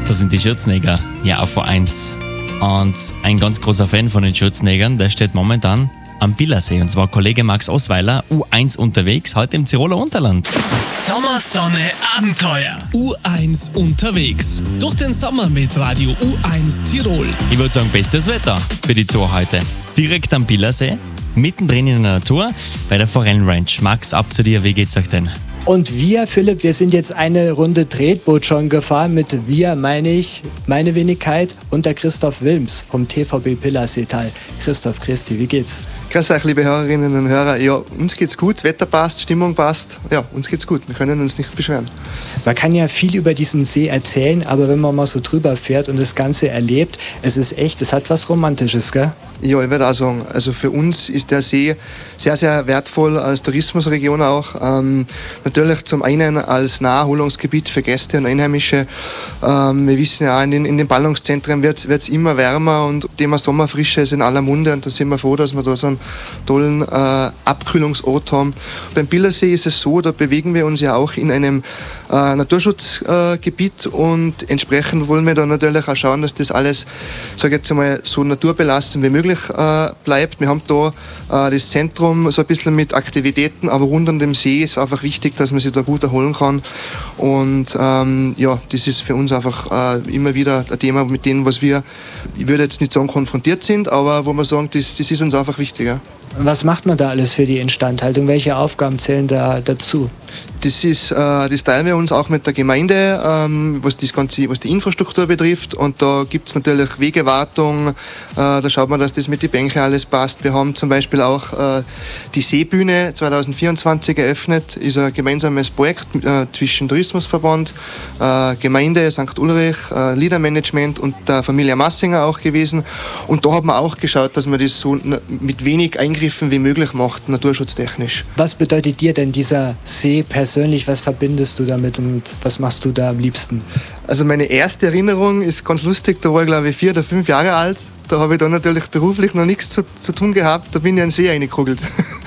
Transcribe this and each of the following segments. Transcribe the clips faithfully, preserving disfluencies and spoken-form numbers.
Das sind die Schürzenjäger hier auf V eins. Und ein ganz großer Fan von den Schürzenjägern, der steht momentan am Billersee. Und zwar Kollege Max Osweiler, U eins unterwegs, heute im Tiroler Unterland. Sommer, Sonne, Abenteuer. U eins unterwegs. Durch den Sommer mit Radio U eins Tirol. Ich würde sagen, bestes Wetter für die Tour heute. Direkt am Billersee, mittendrin in der Natur, bei der Forellenranch. Max, ab zu dir, wie geht's euch denn? Und wir, Philipp, wir sind jetzt eine Runde Tretboot schon gefahren. Mit wir meine ich meine Wenigkeit und der Christoph Wilms vom T V B Pillerseetal. Christoph, Christi, wie geht's? Grüß euch, liebe Hörerinnen und Hörer. Ja, uns geht's gut, Wetter passt, Stimmung passt. Ja, uns geht's gut, wir können uns nicht beschweren. Man kann ja viel über diesen See erzählen, aber wenn man mal so drüber fährt und das Ganze erlebt, es ist echt, es hat was Romantisches, gell? Ja, ich würde auch sagen, also für uns ist der See sehr, sehr wertvoll als Tourismusregion auch. Ähm, natürlich zum einen als Naherholungsgebiet für Gäste und Einheimische. Ähm, wir wissen ja auch, in den, in den Ballungszentren wird es immer wärmer und Thema Sommerfrische ist in aller Munde und da sind wir froh, dass wir da so einen tollen äh, Abkühlungsort haben. Beim Billersee ist es so, da bewegen wir uns ja auch in einem äh, Naturschutzgebiet äh, und entsprechend wollen wir da natürlich auch schauen, dass das alles, sage ich jetzt einmal, so naturbelassen wie möglich äh, bleibt. Wir haben da äh, das Zentrum so ein bisschen mit Aktivitäten, aber rund um den See ist einfach wichtig, dass man sich da gut erholen kann. Und ähm, ja, das ist für uns einfach äh, immer wieder ein Thema, mit dem, was wir, ich würde jetzt nicht sagen konfrontiert sind, aber wo wir sagen, das, das ist uns einfach wichtiger. Was macht man da alles für die Instandhaltung? Welche Aufgaben zählen da dazu? Das, ist, äh, das teilen wir uns auch mit der Gemeinde, ähm, was, das Ganze, was die Infrastruktur betrifft. Und da gibt es natürlich Wegewartung, äh, da schaut man, dass das mit den Bänken alles passt. Wir haben zum Beispiel auch äh, die Seebühne zwanzig vierundzwanzig eröffnet, ist ein gemeinsames Projekt äh, zwischen Tourismusverband, äh, Gemeinde Sankt Ulrich, äh, Liedermanagement und der Familie Massinger auch gewesen. Und da hat man auch geschaut, dass man das so mit wenig Eingriffen wie möglich macht, naturschutztechnisch. Was bedeutet dir denn dieser See persönlich? Was verbindest du damit und was machst du da am liebsten? Also meine erste Erinnerung ist ganz lustig, da war ich glaube ich vier oder fünf Jahre alt. Da habe ich dann natürlich beruflich noch nichts zu, zu tun gehabt, da bin ich in den See reingekugelt.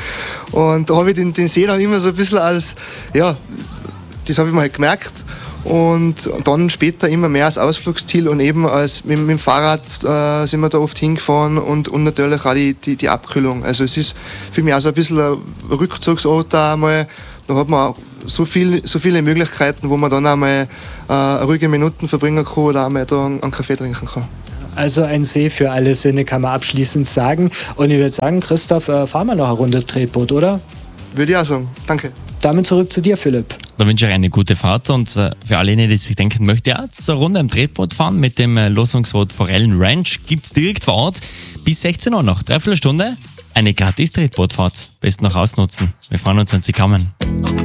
Und da habe ich den, den See dann immer so ein bisschen als, ja, das habe ich mir halt gemerkt. Und dann später immer mehr als Ausflugsziel und eben als mit, mit dem Fahrrad äh, sind wir da oft hingefahren und, und natürlich auch die, die, die Abkühlung. Also es ist für mich auch so ein bisschen ein Rückzugsort da einmal. Da hat man auch so, viel, so viele Möglichkeiten, wo man dann einmal äh, ruhige Minuten verbringen kann oder einmal da einen Kaffee trinken kann. Also ein See für alle Sinne, kann man abschließend sagen. Und ich würde sagen, Christoph, äh, fahren wir noch eine Runde Tretboot, oder? Würde ich auch sagen. Danke. Damit zurück zu dir, Philipp. Da wünsche ich euch eine gute Fahrt und äh, für alle, die sich denken, möchte ja so eine Runde im Tretboot fahren mit dem äh, Losungsboot Forellenranch, gibt es direkt vor Ort bis sechzehn Uhr noch, dreiviertel Stunde, eine gratis Tretbootfahrt. Besten noch ausnutzen. Wir freuen uns, wenn Sie kommen.